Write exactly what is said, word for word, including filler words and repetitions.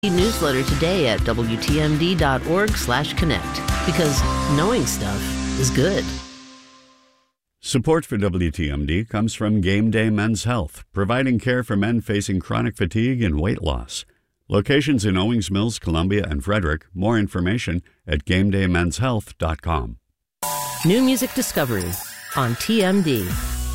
Newsletter today at W T M D dot org slash connect, because knowing stuff is good. Support for W T M D comes from Game Day Men's Health, providing care for men facing chronic fatigue and weight loss. Locations in Owings Mills, Columbia, and Frederick. More information at game day mens health dot com. New music discovery on T M D.